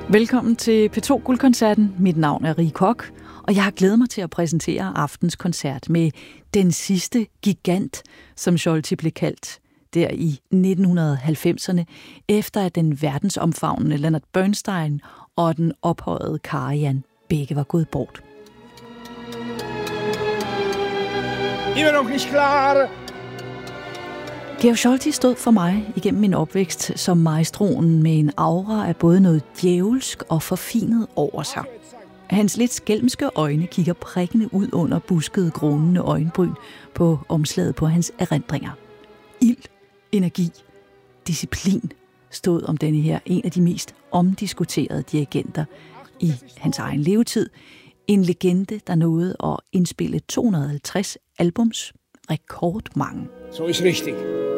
Velkommen til P2 Guldkoncerten. Mit navn er Rie Koch, og jeg har glædet mig til at præsentere aftens koncert med den sidste gigant, som Scholti blev kaldt der i 1990'erne, efter at den verdensomfavnende Leonard Bernstein og den ophøjede Karajan begge var gået bort. Georg Scholti stod for mig igennem min opvækst som maestroen med en aura af både noget djævelsk og forfinet over sig. Hans lidt skælmske øjne kigger prikkende ud under buskede, grånende øjenbryn på omslaget på hans erindringer. Ild, energi, disciplin stod om denne her en af de mest omdiskuterede dirigenter i hans egen levetid. En legende, der nåede at indspille 250 albums, rekordmange. Så er richtig.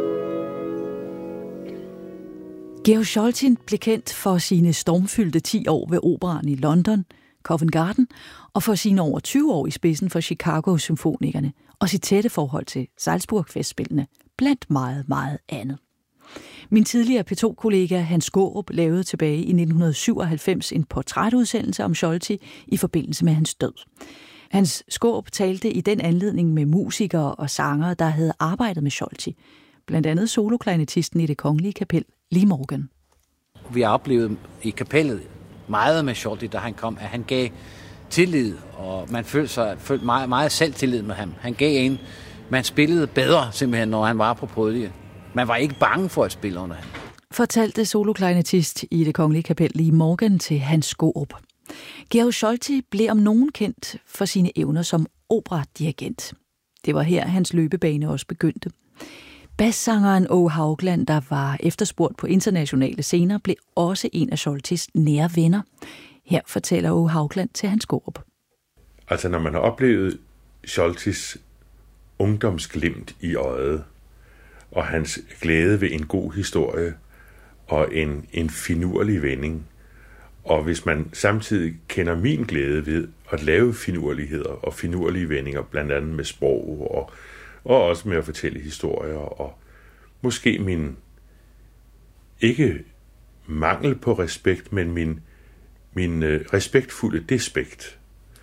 Georg Scholti blev kendt for sine stormfyldte 10 år ved operaen i London, Covent Garden, og for sine over 20 år i spidsen for Chicago-symfonikerne og sit tætte forhold til Salzburg-festspillene, blandt meget, meget andet. Min tidligere P2-kollega Hans Skaarup lavede tilbage i 1997 en portrætudsendelse om Scholti i forbindelse med hans død. Hans Skaarup talte i den anledning med musikere og sangere, der havde arbejdet med Scholti, blandt andet soloklarinettisten i Det Kongelige Kapel, Lee Morgan. Vi har oplevet i kapellet meget med Scholti, da han kom, at han gav tillid, og man følte meget, meget selvtillid med ham. Han gav en, man spillede bedre simpelthen, når han var på podiet. Man var ikke bange for at spille under ham. Fortalte soloklarinettist i Det Kongelige Kapel, Lee Morgan, til Hans Skaarup. Georg Scholti blev om nogen kendt for sine evner som operadirigent. Det var her, hans løbebane også begyndte. Bassangeren Åge Haugland, der var efterspurgt på internationale scener, blev også en af Scholtis nære venner. Her fortæller Åge Haugland til Hans Skaarup. Altså, når man har oplevet Scholtis ungdomsglimt i øjet, og hans glæde ved en god historie, og en finurlig vending, og hvis man samtidig kender min glæde ved at lave finurligheder og finurlige vendinger, blandt andet med sprog og også med at fortælle historier, og måske min ikke mangel på respekt, men min respektfulde despekt,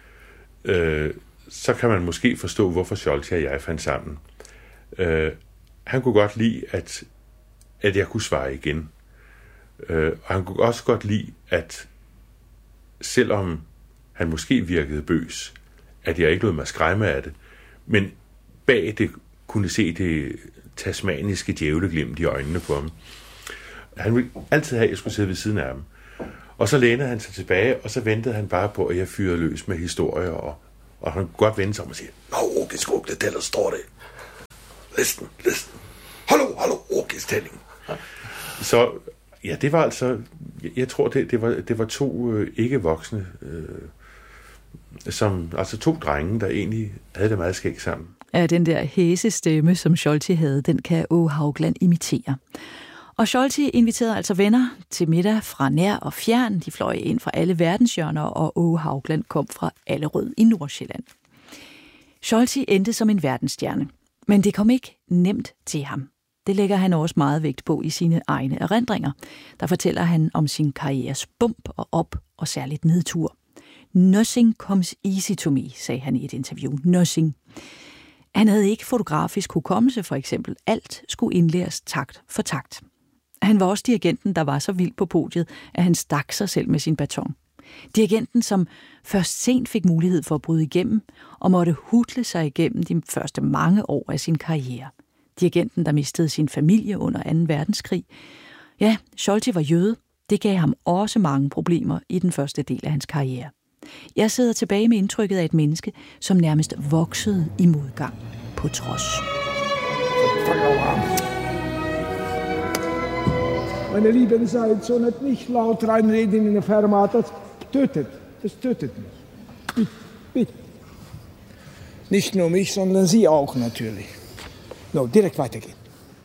så kan man måske forstå, hvorfor Scholti og jeg fandt sammen. Han kunne godt lide, at jeg kunne svare igen. Og han kunne også godt lide, at selvom han måske virkede bøs, at jeg ikke lod mig skræmme af det, men bag det kunne se det tasmaniske djævleglimt i øjnene på ham. Han ville altid have, at jeg skulle sidde ved siden af ham. Og så lænede han sig tilbage, og så ventede han bare på, at jeg fyrede løs med historier, og han kunne godt vende sig om og sige, "Nå, okay, skub det, der står det. Listen. Hallo, okay, stilling." Så ja, det var altså, jeg tror, det var to ikke voksne, altså to drenge, der egentlig havde det meget skægt sammen. Ja, den der hæse stemme, som Scholti havde, den kan Åge Haugland imitere. Og Scholti inviterede altså venner til middag fra nær og fjern. De fløj ind fra alle verdenshjørner, og Åge Haugland kom fra Allerød i Nordsjælland. Scholti endte som en verdensstjerne, men det kom ikke nemt til ham. Det lægger han også meget vægt på i sine egne erindringer. Der fortæller han om sin karrieres bump og op og særligt nedtur. "Nothing comes easy to me", sagde han i et interview. Nothing. Han havde ikke fotografisk hukommelse, for eksempel. Alt skulle indlæres takt for takt. Han var også dirigenten, der var så vild på podiet, at han stak sig selv med sin baton. Dirigenten, som først sent fik mulighed for at bryde igennem, og måtte hudle sig igennem de første mange år af sin karriere. Dirigenten, der mistede sin familie under 2. verdenskrig. Ja, Scholti var jøde. Det gav ham også mange problemer i den første del af hans karriere. Jeg sidder tilbage med indtrykket af et menneske, som nærmest voksede i modgang på trods. Meine Lieben, seid so nicht laut reinreden in der Fermat. Das tötet mich. Bitte. Nicht nur mich, sondern Sie auch natürlich. No, direkt weitergehen.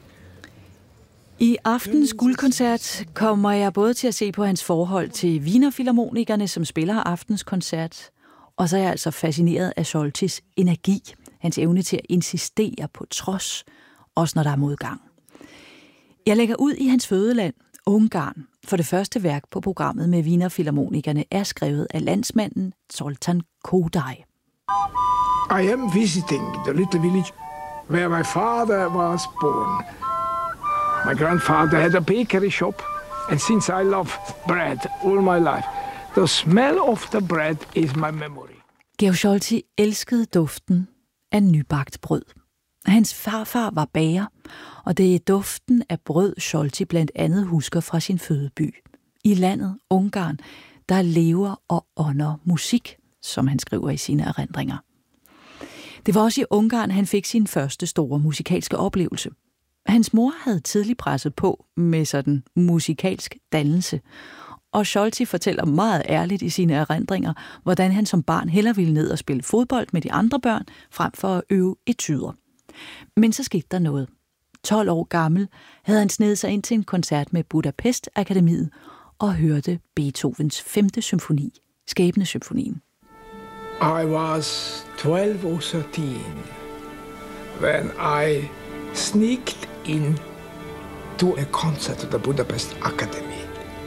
I aftens guldkoncert kommer jeg både til at se på hans forhold til Wienerfilharmonikerne, som spiller aftens koncert, og så er jeg altså fascineret af Scholtis energi, hans evne til at insistere på trods, også når der er modgang. Jeg lægger ud i hans fødeland, Ungarn, for det første værk på programmet med Wiener Philharmonikerne er skrevet af landsmanden Zoltán Kodály. I am visiting the little village where my father was born. My grandfather had a bakery shop, and since I love bread all my life, the smell of the bread is my memory. Georg Scholti elskede duften af nybagt brød. Hans farfar var bager, og det er duften af brød, Scholti blandt andet husker fra sin fødeby. I landet Ungarn, der lever og ånder musik, som han skriver i sine erindringer. Det var også i Ungarn, han fik sin første store musikalske oplevelse. Hans mor havde tidligt presset på med sådan musikalsk dannelse, og Scholti fortæller meget ærligt i sine erindringer, hvordan han som barn hellere ville ned og spille fodbold med de andre børn, frem for at øve etuder. Men så skete der noget. 12 år gammel havde han snedet sig ind til en koncert med Budapest Akademiet og hørte Beethovens 5. symfoni, Skæbnesymfonien. I was 12 or 13 when I sneaked in to a concert at the Budapest Academy.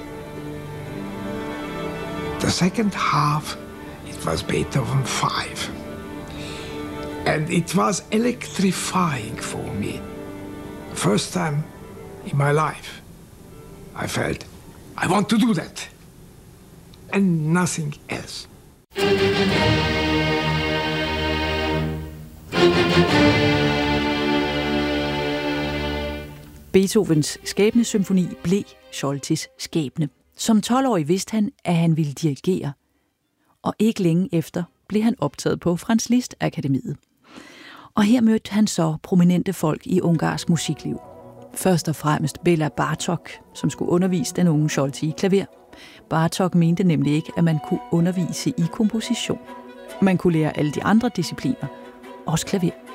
The second half, it was Beethoven 5. And it was electrifying for me. First time in my life, I felt, I want to do that. And nothing else. Beethovens Skæbnesymfoni blev Scholtis skæbne. Som 12-årig vidste han, at han ville dirigere. Og ikke længe efter blev han optaget på Franz Liszt Akademiet. Og her mødte han så prominente folk i ungarsk musikliv. Først og fremmest Béla Bartók, som skulle undervise den unge Scholti i klaver. Bartók mente nemlig ikke, at man kunne undervise i komposition. Man kunne lære alle de andre discipliner, også klaver.